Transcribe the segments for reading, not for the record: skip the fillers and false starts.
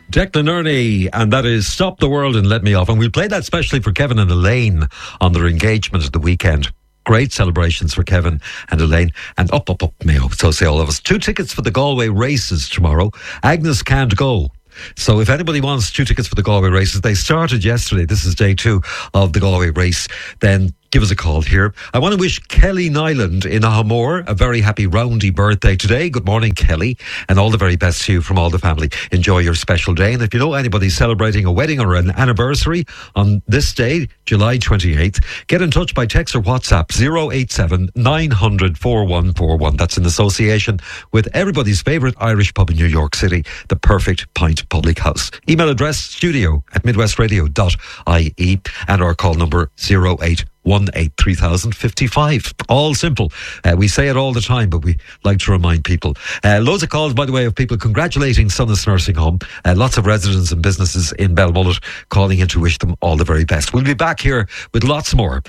Declan Ernie, and that is Stop the World and Let Me Off. And we'll play that especially for Kevin and Elaine on their engagement at the weekend. Great celebrations for Kevin and Elaine. And up, Mayo. So say all of us. 2 tickets for the Galway races tomorrow. Agnes can't go. So if anybody wants 2 tickets for the Galway races, they started yesterday. This is day 2 of the Galway race. Then give us a call here. I want to wish Kelly Nyland in Ahamore a very happy roundy birthday today. Good morning, Kelly, and all the very best to you from all the family. Enjoy your special day. And if you know anybody celebrating a wedding or an anniversary on this day, July 28th, get in touch by text or WhatsApp 087 900 4141. That's in association with everybody's favourite Irish pub in New York City, the Perfect Pint Public House. Email address studio@midwestradio.ie and our call number 0818355. All simple. We say it all the time, but we like to remind people. Loads of calls, by the way, of people congratulating Sonas Nursing Home. Lots of residents and businesses in Belmullet calling in to wish them all the very best. We'll be back here with lots more.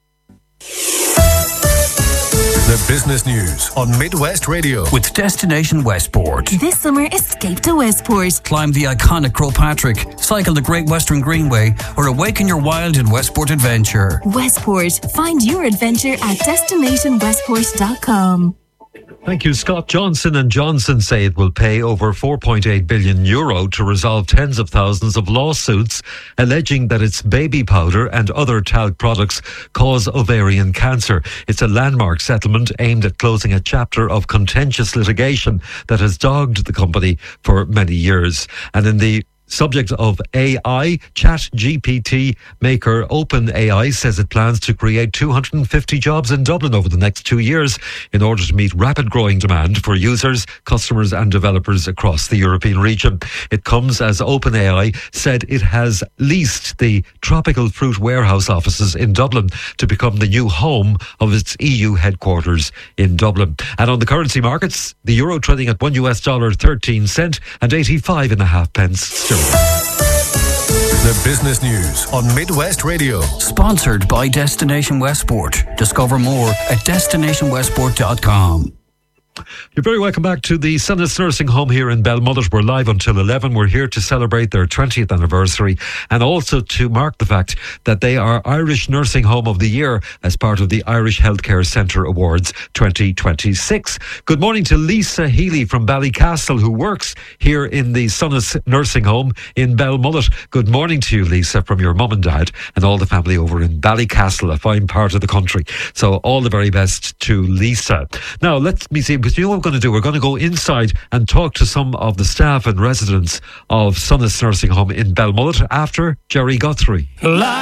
The business news on Midwest Radio with Destination Westport. This summer, escape to Westport. Climb the iconic Croagh Patrick, cycle the Great Western Greenway, or awaken your wild in Westport Adventure. Westport. Find your adventure at destinationwestport.com. Thank you. Scott Johnson and Johnson say it will pay over €4.8 billion to resolve tens of thousands of lawsuits alleging that its baby powder and other talc products cause ovarian cancer. It's a landmark settlement aimed at closing a chapter of contentious litigation that has dogged the company for many years. And in the subject of AI, ChatGPT maker OpenAI says it plans to create 250 jobs in Dublin over the next 2 years in order to meet rapid growing demand for users, customers and developers across the European region. It comes as OpenAI said it has leased the Tropical Fruit warehouse offices in Dublin to become the new home of its EU headquarters in Dublin. And on the currency markets, the euro trading at $1.13 and 85.5 pence sterling. The business news on Midwest Radio. Sponsored by Destination Westport. Discover more at destinationwestport.com. You're very welcome back to the Sonas Nursing Home here in Belmullet. We're live until 11. We're here to celebrate their 20th anniversary and also to mark the fact that they are Irish Nursing Home of the Year as part of the Irish Healthcare Centre Awards 2026. Good morning to Lisa Healy from Ballycastle, who works here in the Sonas Nursing Home in Belmullet. Good morning to you, Lisa, from your mum and dad and all the family over in Ballycastle, a fine part of the country. So all the very best to Lisa. Now, let me see, because you know what we're going to do? We're going to go inside and talk to some of the staff and residents of Sonas Nursing Home in Belmullet after Jerry Guthrie.